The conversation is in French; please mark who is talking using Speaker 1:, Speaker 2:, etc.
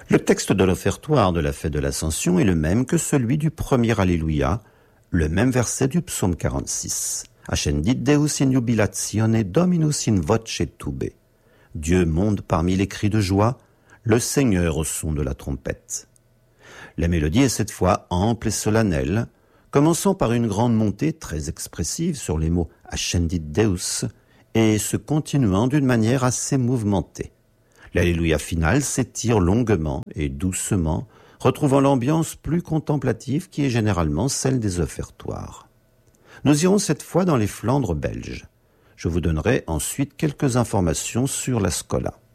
Speaker 1: Le texte de l'offertoire de la fête de l'Ascension est le même que celui du premier Alléluia, le même verset du psaume 46. Ascendit Deus in jubilatione Dominus in voce tube. Dieu monte parmi les cris de joie, le Seigneur au son de la trompette. La mélodie est cette fois ample et solennelle, commençant par une grande montée très expressive sur les mots Ascendit Deus et se continuant d'une manière assez mouvementée. L'Alléluia final s'étire longuement et doucement, retrouvant l'ambiance plus contemplative qui est généralement celle des offertoires. Nous irons cette fois dans les Flandres belges. Je vous donnerai ensuite quelques informations sur la Schola.